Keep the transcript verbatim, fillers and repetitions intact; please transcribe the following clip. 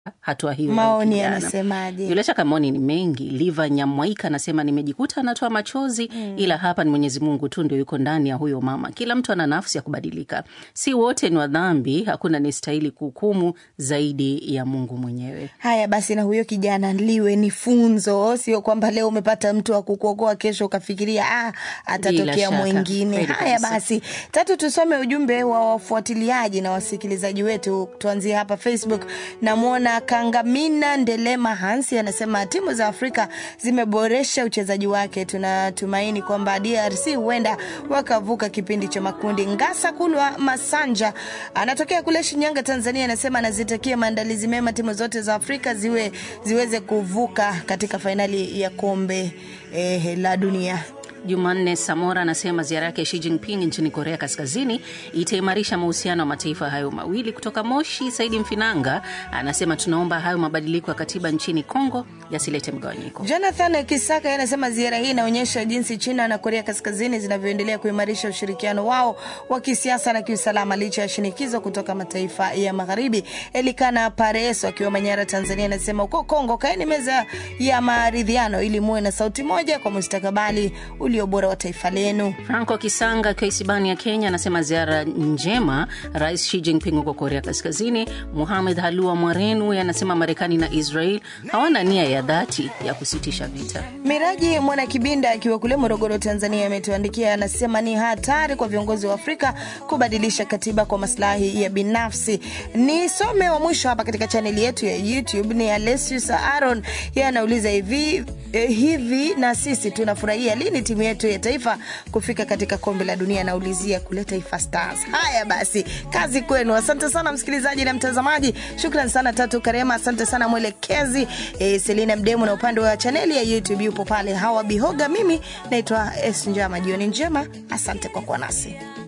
hatua hiyo. Maoni yanasemaje? Bila shaka maoni ni mengi. Liva Nyamwaika anasema nimejikuta natoa machozi mm. ila hapa ni Mwenyezi Mungu tu ndio yuko ndani ya huyo mama. Kila mtu ana nafsi ya kubadilika. Si wote ni wadhambi, hakuna anayestahili kuhukumu zaidi ya Mungu mwenyewe. Haya basi, na huyo kijana liwe ni funzo, sio kwamba leo umepata mtu wa kukuokoa kesho ukafikiria ah atatokea mwingine. Haya basi, tatu tusome ujumbe wa wafuatiliaji na wasikilizaji wetu. Tuanzie hapa Facebook. Namuona Kangamina Ndelema Hansi anasema timu za Afrika zimeboresha uchezaji wake. Tunatumaini kwamba D R C huenda wakavuka kipindi cha makundi. Ngasa Kulwa Masanja anatokea kule Shinyanga, Tanzania, anasema anazitakia maandalizi mema timu zote za Afrika ziwe ziweze kuvuka katika finali ya kombe eh, la dunia. Jumanne Samora anasema ziara yake Xi Jinping nchini Korea Kaskazini itaimarisha mahusiano wa mataifa hayo mawili. Kutoka Moshi, Saidi Mfinanga anasema tunaomba hayo mabadiliko ya katiba nchini Kongo yasilete mgawanyiko. Jonathan Kisaka anasema ziara hii inaonyesha jinsi China na Korea Kaskazini zinavyoendelea kuimarisha ushirikiano wao wa kisiasa na kiusalama licha ya shinikizo kutoka mataifa ya magharibi. Elikana Pareso akiwa Manyara, Tanzania, anasema uko Kongo kaeni meza ya maridhiano ili muwe na sauti moja kwa mustakabali ulio bora wa taifa lenu. Franco Kisanga kwa Isibani ya Kenya anasema ziara njema Rais Xi Jinping huko Korea Kaskazini. Mohamed Halua Mwarenu anasema Marekani na Israel hawana nia ya dhati ya kusitisha vita. Miraji Mwana Kibinda akiwa kule Morogoro, Tanzania, ametuandikia, anasema ni hatari kwa viongozi wa Afrika kubadilisha katiba kwa maslahi ya binafsi. Ni some wa mwisho hapa katika channel yetu ya YouTube ni Alessius Aaron. Yeye anauliza hivi eh, hivi na sisi tunafurahia lini timu yetu ya taifa kufika katika kombe la dunia? Naulizia kule Taifa Stars. Haya basi, kazi kwenu. Asante sana msikilizaji na mtazamaji. Shukrani sana Tatu Karema, asante sana mwelekezi e, Selina Mdemu, na upande wa channel ya YouTube yupo pale Hawa Bihoga. Mimi naitwa Es Njama. Jioni njema, asante kwa kuwa nasi.